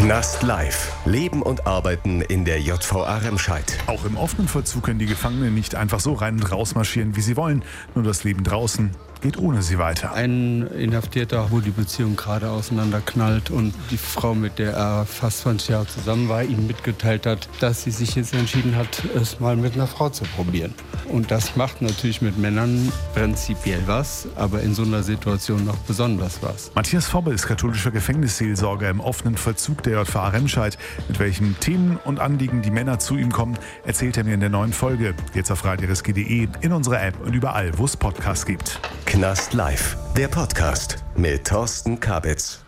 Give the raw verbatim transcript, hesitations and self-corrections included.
Knast Live. Leben und Arbeiten in der J V A Remscheid. Auch im offenen Vollzug können die Gefangenen nicht einfach so rein und raus marschieren, wie sie wollen. Nur das Leben draußen geht ohne sie weiter. Ein Inhaftierter, wo die Beziehung gerade auseinanderknallt und die Frau, mit der er fast zwanzig Jahre zusammen war, ihm mitgeteilt hat, dass sie sich jetzt entschieden hat, es mal mit einer Frau zu probieren. Und das macht natürlich mit Männern prinzipiell was, aber in so einer Situation noch besonders was. Matthias Fobbe ist katholischer Gefängnisseelsorger im offenen Vollzug der J V A Remscheid. Mit welchen Themen und Anliegen die Männer zu ihm kommen, erzählt er mir in der neuen Folge. Jetzt auf radio r s g punkt d e, in unserer App und überall, wo es Podcasts gibt. Knast Live, der Podcast mit Thorsten Kabitz.